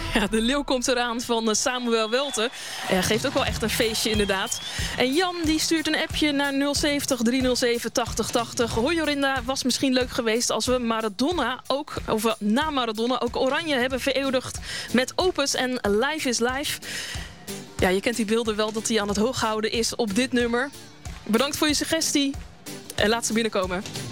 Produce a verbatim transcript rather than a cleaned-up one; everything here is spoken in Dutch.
Ja, de leeuw komt eraan van Samuel Welte. Ja, geeft ook wel echt een feestje inderdaad. En Jan die stuurt een appje naar nul zeventig driehonderdzeven tachtig tachtig. Hoi Jorinda, was misschien leuk geweest als we Maradona ook, of we na Maradona ook Oranje hebben vereeuwigd met Opus en Life is Life. Ja, je kent die beelden wel dat hij aan het hooghouden is op dit nummer. Bedankt voor je suggestie en laat ze binnenkomen.